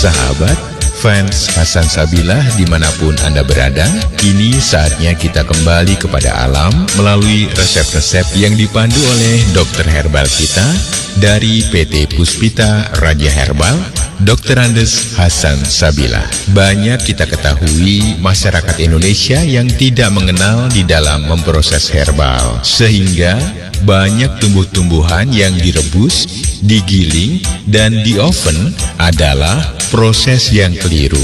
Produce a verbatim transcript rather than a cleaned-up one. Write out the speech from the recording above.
Sahabat, fans Hasan Sabilah dimanapun Anda berada, kini saatnya kita kembali kepada alam melalui resep-resep yang dipandu oleh dokter herbal kita dari P T Puspita Raja Herbal, dokter Andes Hasan Sabilah. Banyak kita ketahui masyarakat Indonesia yang tidak mengenal di dalam memproses herbal, sehingga banyak tumbuh-tumbuhan yang direbus, digiling, dan di oven adalah proses yang keliru.